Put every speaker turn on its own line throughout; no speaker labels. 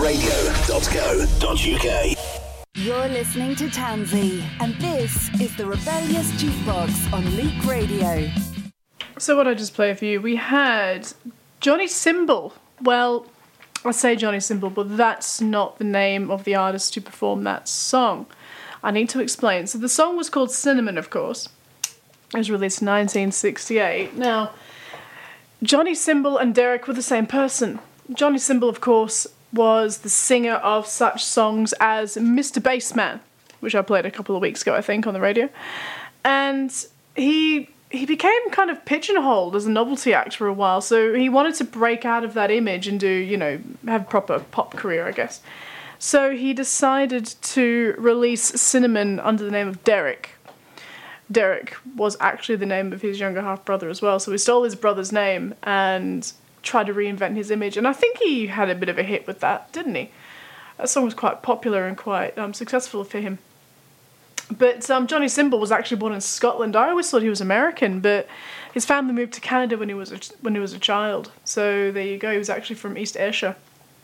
radio.co.uk.
You're listening to Tansy, and this is the Rebellious Jukebox on Leak Radio.
So what I just played for you, we had Johnny Symbol. Well, I say Johnny Symbol, but that's not the name of the artist who performed that song. I need to explain. So the song was called Cinnamon, of course. It was released in 1968. Now, Johnny Symbol and Derek were the same person. Johnny Symbol, of course, was the singer of such songs as Mr. Bassman, which I played a couple of weeks ago, I think, on the radio. And he became kind of pigeonholed as a novelty act for a while, so he wanted to break out of that image and do, have a proper pop career, I guess. So he decided to release Cinnamon under the name of Derek. Derek was actually the name of his younger half-brother as well, so he stole his brother's name and tried to reinvent his image, and I think he had a bit of a hit with that, didn't he? That song was quite popular and quite successful for him. But Johnny Symbol was actually born in Scotland. I always thought he was American, but his family moved to Canada when he was a child. So there you go. He was actually from East Ayrshire.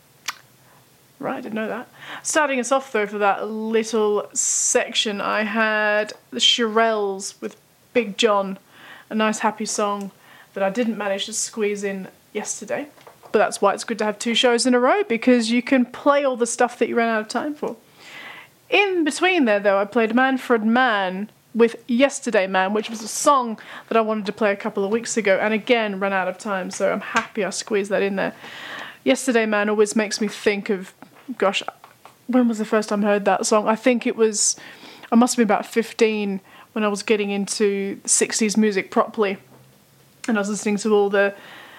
Right, I didn't know that. Starting us off though for that little section, I had the Shirelles with Big John, a nice happy song that I didn't manage to squeeze in yesterday. But that's why it's good to have 2 shows in a row, because you can play all the stuff that you ran out of time for. In between there, though, I played Manfred Mann with Yesterday Man, which was a song that I wanted to play a couple of weeks ago, and again ran out of time, so I'm happy I squeezed that in there. Yesterday Man always makes me think of, gosh, when was the first time I heard that song? I think I must have been about 15 when I was getting into 60s music properly, and I was listening to all it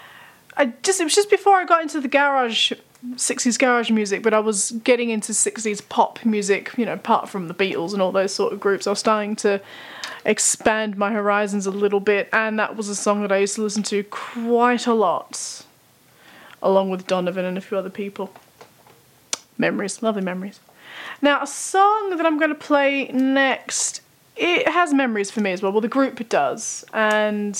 was just before I got into the 60s garage music, but I was getting into 60s pop music, apart from the Beatles and all those sort of groups. I was starting to expand my horizons a little bit, and that was a song that I used to listen to quite a lot, along with Donovan and a few other people. Memories, lovely memories. Now, a song that I'm going to play next, it has memories for me as well. Well, the group does, and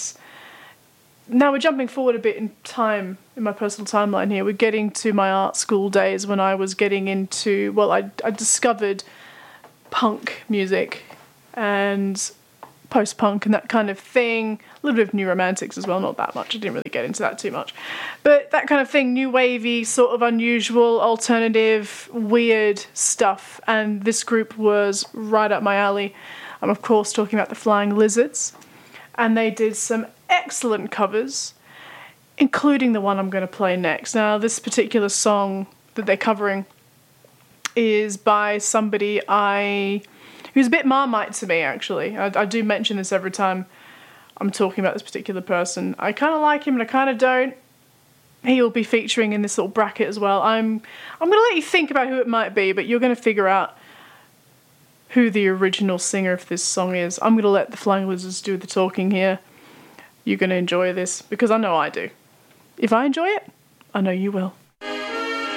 now we're jumping forward a bit in time in my personal timeline here. We're getting to my art school days when I was getting into, I discovered punk music and post-punk and that kind of thing. A little bit of New Romantics as well, not that much. I didn't really get into that too much. But that kind of thing, new wavy, sort of unusual, alternative, weird stuff. And this group was right up my alley. I'm, of course, talking about the Flying Lizards. And they did some excellent covers, including the one I'm going to play next. Now, this particular song that they're covering is by somebody who's a bit Marmite to me, actually. I do mention this every time I'm talking about this particular person. I kind of like him and I kind of don't. He'll be featuring in this little bracket as well. I'm going to let you think about who it might be, but you're going to figure out who the original singer of this song is. I'm going to let the Flying Lizards do the talking here. You're going to enjoy this, because I know I do. If I enjoy it, I know you will.